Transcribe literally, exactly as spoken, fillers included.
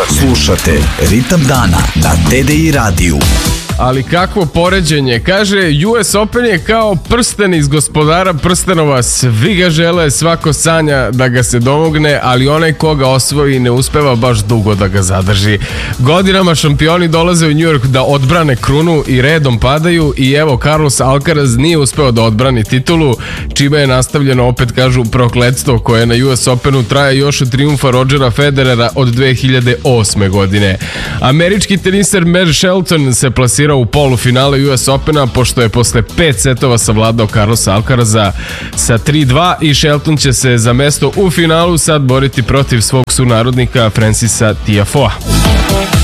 Slušate Ritam dana na T D I radiju. Ali kakvo poređenje, kaže U S Open je kao prsten iz Gospodara prstenova, svi ga žele, svako sanja da ga se domogne, ali onaj ko ga osvoji ne uspeva baš dugo da ga zadrži. Godinama šampioni dolaze u New York da odbrane krunu i redom padaju i evo Carlos Alcaraz nije uspeo da odbrani titulu, čime je nastavljeno, opet kažu, prokletstvo koje na U S Openu traje još od trijumfa Rodgera Federera od dve hiljade osme godine. Američki teniser Matt Shelton se plasirao u polufinale U S Opena pošto je posle pet setova savladao Carlosa Alcaraza sa tri dva i Shelton će se za mesto u finalu sad boriti protiv svog sunarodnika Francisa Tiafoea.